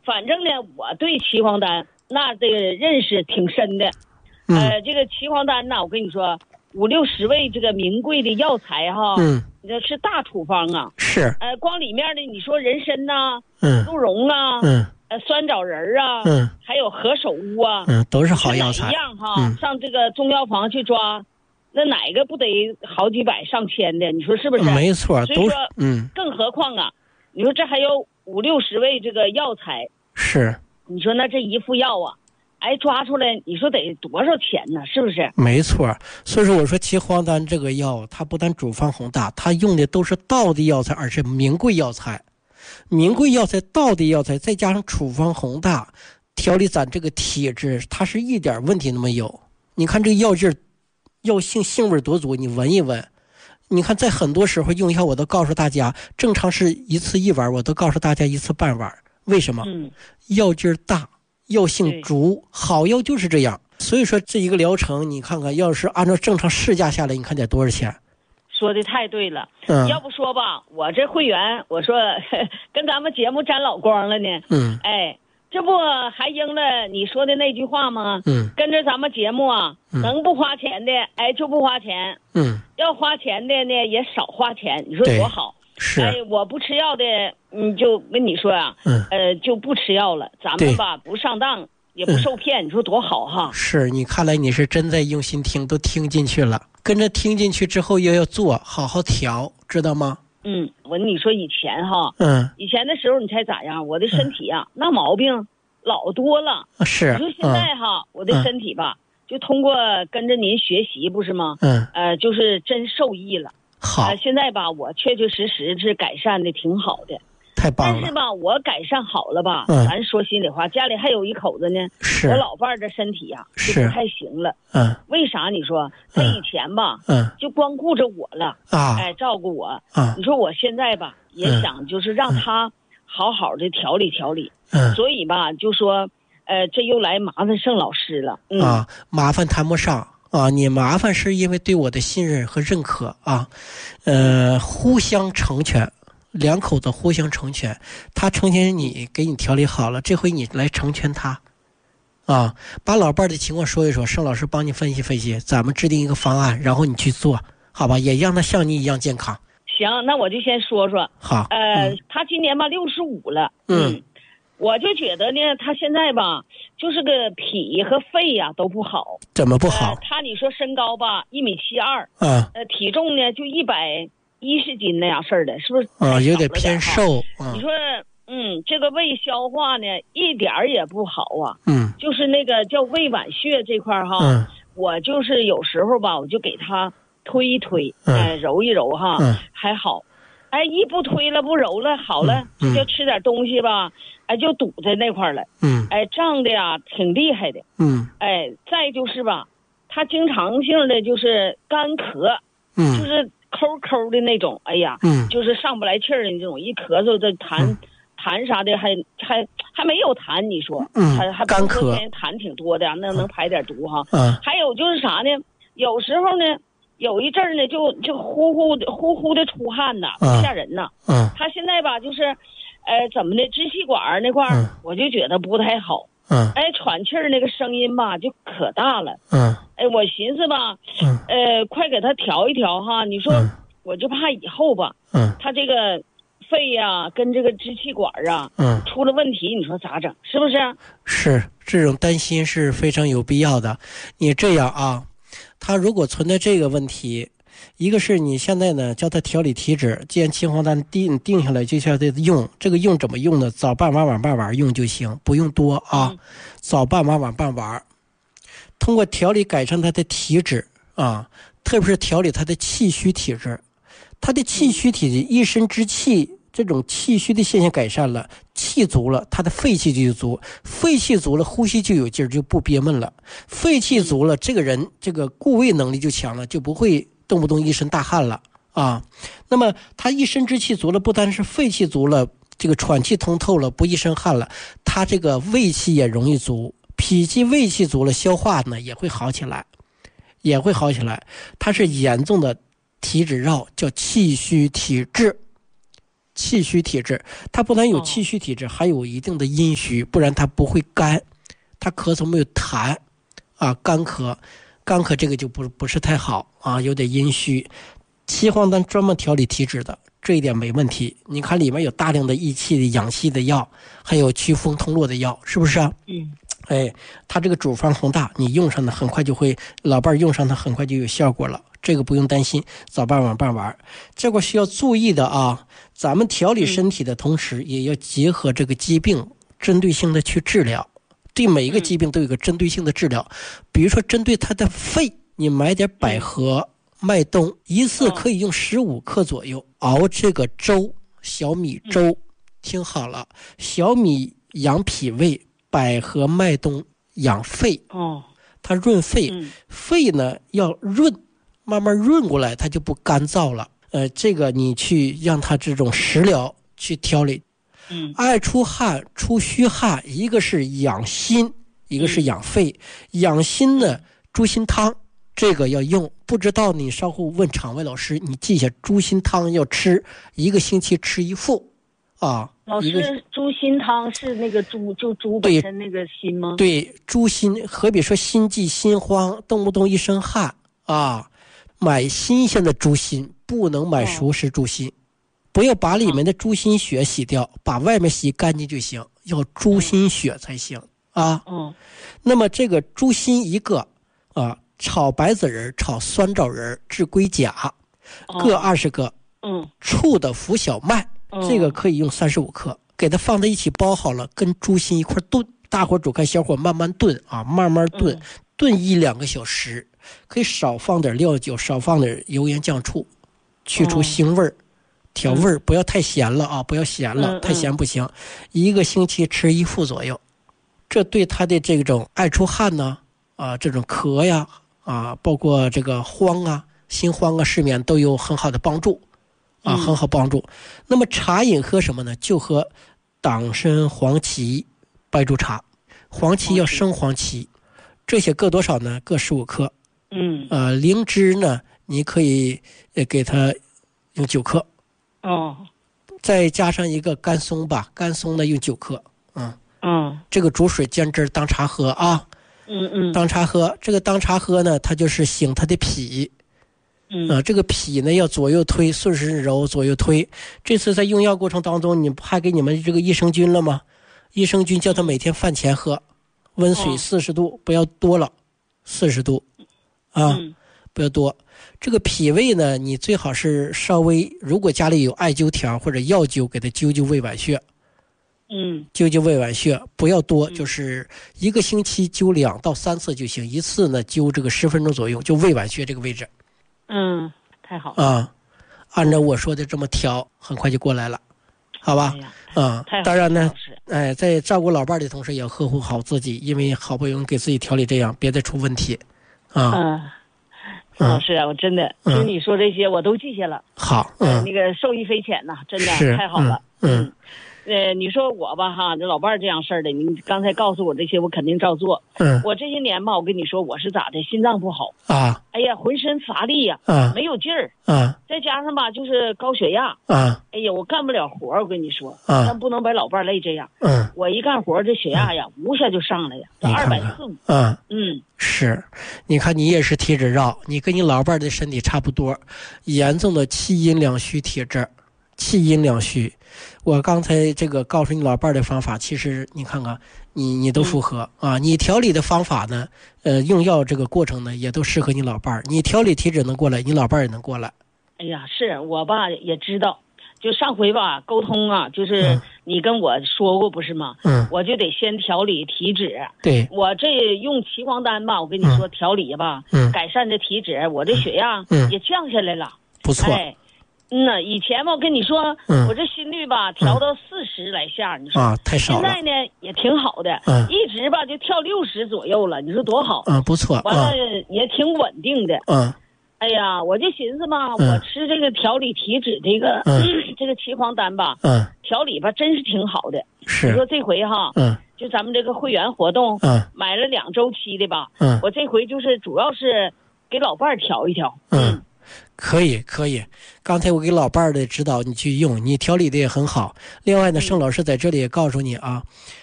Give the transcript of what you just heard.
反正呢，我对齐黄丹那这个认识挺深的。这个齐黄丹呢，我跟你说，5、60味这个名贵的药材哈，这是大处方啊。 是。 光里面的你说人参呐，鹿茸啊，酸枣仁啊，还有何首乌啊， 都是好药材。 哪一样哈，上这个中药房去抓，那哪个不得好几百上千的？你说是不是？ 没错， 所以说，更何况啊，你说这还有5、60味这个药材。 是。 你说那这一副药啊，抓出来，你说得多少钱呢？是不是？ 没错，所以说我说齐黄丹这个药，它不但主方宏大，它用的都是道地药材，而是名贵药材。名贵药材、道地药材，再加上处方宏大，调理咱这个体质，它是一点问题都没有。你看这个药劲儿，药性味多足，你闻一闻。你看在很多时候用药，我都告诉大家，正常是1次1碗，我都告诉大家1次半碗。为什么？药劲儿大，药性足，好药就是这样。所以说这一个疗程，你看看，要是按照正常市价下来，你看得多少钱？ 说的太对了。要不说吧，我这会员，我说跟咱们节目沾老光了呢。这不还应了你说的那句话吗？跟着咱们节目啊，能不花钱的就不花钱。要花钱的呢也少花钱，你说多好。 是。 我不吃药的，就跟你说啊，就不吃药了。咱们吧不上当，也不受骗，你说多好哈。 是，你看来你是真在用心听，都听进去了。跟着听进去之后又要做，好好调，知道吗？ 我跟你说以前哈，以前的时候你猜咋样？我的身体啊，那毛病老多了。 是。 你说现在哈，我的身体吧，就通过跟着您学习，不是吗？就是真受益了。 好。 现在吧，我确确实实是改善的挺好的。 太棒了。 但是吧，我改善好了吧，咱说心里话，家里还有一口子呢。 是。 我老伴儿的身体呀，就不太行了。为啥？你说他以前吧，就光顾着我了照顾我。你说我现在吧，也想就是让他好好的调理调理。所以吧，就说这又来麻烦盛老师了。 麻烦谈不上。你麻烦是因为对我的信任和认可啊，互相成全，两口子互相成全，他成全你，给你调理好了，这回你来成全他，把老伴的情况说一说，盛老师帮你分析分析，咱们制定一个方案，然后你去做，好吧？也让他像你一样健康。 行，那我就先说说。 好。 他今年吧65了。我就觉得呢，他现在吧，就是个脾和肺呀都不好。 怎么不好？ 他你说身高吧1.72米，体重呢就110斤那样式的，是不是？ 有点偏瘦。 你说，这个胃消化呢一点也不好啊。就是那个叫胃脘穴这块哈，我就是有时候吧，我就给他推一推，揉一揉哈，还好。一不推了不揉了，好了，就吃点东西吧，就堵在那块了。胀的呀挺厉害的。再就是吧，他经常性的就是干咳，就是抠的那种，就是上不来气儿的那种，一咳嗽这痰啥的还没有痰，你说，还干咳， 痰挺多的，那能排点毒哈。还有就是啥呢？有时候呢。有一阵儿呢，就呼呼的出汗呐，吓人呐。他现在吧，就是，怎么的，支气管那块儿，我就觉得不太好。喘气儿那个声音吧，就可大了。我寻思吧，快给他调一调哈。你说，我就怕以后吧，他这个肺呀跟这个支气管啊，出了问题，你说咋整？是不是？ 是，这种担心是非常有必要的。你这样啊。他如果存在这个问题，一个是你现在呢叫他调理体质，既然秦皇丹定下来就叫他用，这个用怎么用呢？早半碗晚半碗用就行，不用多啊。早半碗晚半碗，通过调理改善他的体质啊，特别是调理他的气虚体质。他的气虚体质，一身之气，这种气虚的现象改善了，气足了，他的肺气就足，肺气足了，呼吸就有劲儿，就不憋闷了。肺气足了，这个人这个固胃能力就强了，就不会动不动一身大汗了啊。那么他一身之气足了，不单是肺气足了，这个喘气通透了，不一身汗了，他这个胃气也容易足，脾气胃气足了，消化呢也会好起来，他是严重的体质绕，叫气虚体质。 气虚体质，它不但有气虚体质，还有一定的阴虚，不然它不会干，它咳嗽没有痰啊，干咳这个就不是太好啊，有点阴虚。岐黄丹专门调理体质的，这一点没问题。你看里面有大量的益气的养气的药，还有祛风通络的药，是不是啊？它这个主方宏大，你用上它很快就会，老伴用上它很快就有效果了，这个不用担心，早办晚办玩。这块需要注意的啊，咱们调理身体的同时，也要结合这个疾病针对性的去治疗，对每一个疾病都有个针对性的治疗。比如说针对它的肺，你买点百合、麦冬，一次可以用15克左右，熬这个粥，小米粥。听好了，小米养脾胃，百合麦冬养肺。它润肺，肺呢要润，慢慢润过来，它就不干燥了。这个你去让它这种食疗去调理。爱出汗、出虚汗，一个是养心，一个是养肺。养心呢，猪心汤这个要用，不知道你稍后问场外老师，你记下猪心汤要吃1个星期吃1副啊。 老师，猪心汤是那个猪，就猪本身那个心吗？ 对，猪心，何比说心悸心慌，动不动一身汗啊，买新鲜的猪心，不能买熟食猪心，不要把里面的猪心血洗掉，把外面洗干净就行，要猪心血才行啊。那么这个猪心1个啊，炒白子仁，炒酸枣仁，治龟甲，各20个。醋的浮小麦。这个可以用35克，给它放在一起包好了，跟猪心一块炖，大火煮开，小火慢慢炖啊，慢慢炖，炖1-2个小时，可以少放点料酒，少放点油盐酱醋，去除腥味儿，调味儿，不要太咸了啊，不要咸了，太咸不行。1个星期吃1副左右，这对他的这种爱出汗呢啊，这种咳呀啊，包括这个慌啊、心慌啊、失眠都有很好的帮助。很好帮助。那么茶饮喝什么呢？就喝党参、黄芪、白术茶。黄芪要生黄芪，这些各多少呢？各15克。灵芝呢，你可以给它用9克。再加上一个甘松吧，甘松呢用9克。这个煮水煎汁当茶喝啊。当茶喝，这个当茶喝呢，它就是醒它的脾。这个脾呢要左右推，顺时揉，左右推。这次在用药过程当中，你还给你们这个益生菌了吗？益生菌叫他每天饭前喝，温水40度，不要多了，40度啊，不要多。这个脾胃呢，你最好是稍微，如果家里有艾灸条或者药灸，给它灸灸胃脘穴。灸灸胃脘穴，不要多，就是1个星期灸2到3次就行，一次呢灸这个10分钟左右，就胃脘穴这个位置。 太好了啊！按照我说的这么调，很快就过来了，好吧？当然呢，在照顾老伴的同时，也要呵护好自己，因为好不容易给自己调理这样，别再出问题啊！ 老师啊，我真的听你说这些，我都记下了。 好， 那个受益匪浅呐，真的太好了。你说我吧哈，这老伴儿这样事儿的，你刚才告诉我这些，我肯定照做。我这些年吧，我跟你说我是咋的，心脏不好啊， 哎呀，浑身乏力呀，没有劲儿再加上吧，就是高血压哎呀，我干不了活，我跟你说但不能把老伴儿累这样。我一干活，这血压呀，一下就上来呀，到245。 是，你看你也是体质绕，你跟你老伴儿的身体差不多，严重的气阴两虚体质。气阴两虚，我刚才这个告诉你老伴儿的方法，其实你看看，你都符合啊。你调理的方法呢，用药这个过程呢，也都适合你老伴儿。你调理体质能过来，你老伴儿也能过来。 哎呀，是我吧也知道，就上回吧沟通啊，就是你跟我说过不是吗？我就得先调理体质。 对， 我这用岐黄丹吧，我跟你说调理吧，改善这体质，我这血压也降下来了， 不错。 以前吧，我跟你说，我这心率吧调到40来下，你说太少了。 现在呢也挺好的，一直吧就跳60左右了，你说多好？ 不错。 完了也挺稳定的。哎呀，我就寻思嘛，我吃这个调理体脂这个这个岐黄丹吧，调理吧真是挺好的。 是。 你说这回哈，就咱们这个会员活动，买了2周期的吧，我这回就是主要是给老伴儿调一调。 可以。刚才我给老伴儿的指导，你去用，你调理的也很好。另外呢，盛老师在这里也告诉你啊，